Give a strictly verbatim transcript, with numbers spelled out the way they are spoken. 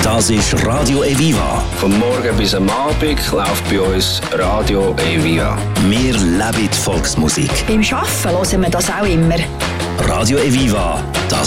Das ist Radio Eviva. Vom Morgen bis am Abend läuft bei uns Radio Eviva. Wir leben die Volksmusik. Beim Arbeiten hören wir das auch immer. Radio Eviva. Das